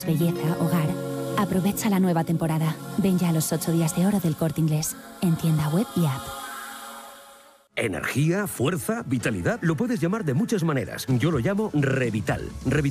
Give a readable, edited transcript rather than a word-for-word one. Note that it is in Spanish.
Belleza, hogar. Aprovecha la nueva temporada. Ven ya a los 8 días de oro del Corte Inglés. En tienda web y app. Energía, fuerza, vitalidad, lo puedes llamar de muchas maneras. Yo lo llamo Revital.